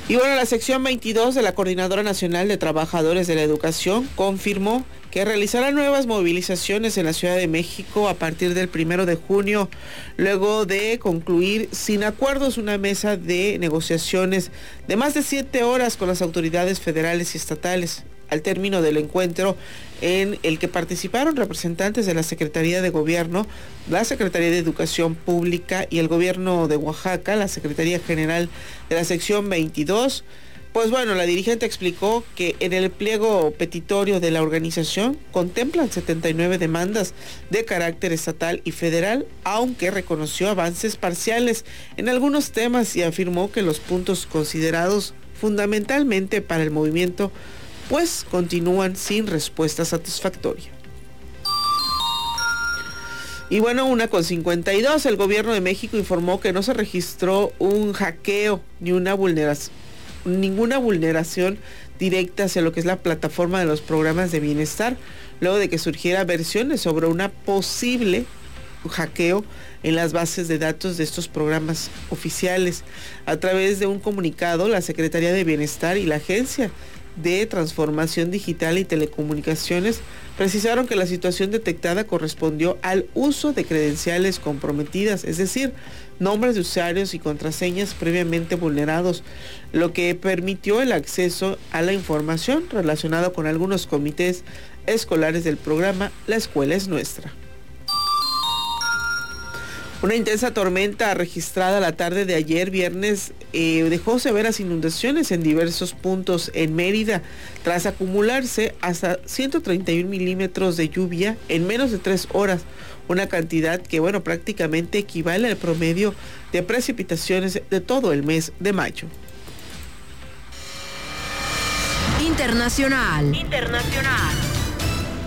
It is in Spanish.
Y bueno, la sección 22 de la Coordinadora Nacional de Trabajadores de la Educación confirmó que realizará nuevas movilizaciones en la Ciudad de México a partir del 1 de junio, luego de concluir sin acuerdos una mesa de negociaciones de más de 7 horas con las autoridades federales y estatales. Al término del encuentro, en el que participaron representantes de la Secretaría de Gobierno, la Secretaría de Educación Pública y el Gobierno de Oaxaca, la Secretaría General de la sección 22, pues bueno, la dirigente explicó que en el pliego petitorio de la organización contemplan 79 demandas de carácter estatal y federal, aunque reconoció avances parciales en algunos temas y afirmó que los puntos considerados fundamentalmente para el movimiento pues continúan sin respuesta satisfactoria. Y bueno, 1:52, el gobierno de México informó que no se registró un hackeo ni ninguna vulneración directa hacia lo que es la plataforma de los programas de bienestar, luego de que surgiera versiones sobre una posible hackeo en las bases de datos de estos programas oficiales. A través de un comunicado, la Secretaría de Bienestar y la Agencia de Transformación Digital y Telecomunicaciones precisaron que la situación detectada correspondió al uso de credenciales comprometidas, es decir, nombres de usuarios y contraseñas previamente vulnerados, lo que permitió el acceso a la información relacionada con algunos comités escolares del programa La Escuela es Nuestra. Una intensa tormenta registrada la tarde de ayer viernes dejó severas inundaciones en diversos puntos en Mérida, tras acumularse hasta 131 milímetros de lluvia en menos de 3 horas, una cantidad que bueno, prácticamente equivale al promedio de precipitaciones de todo el mes de mayo. Internacional.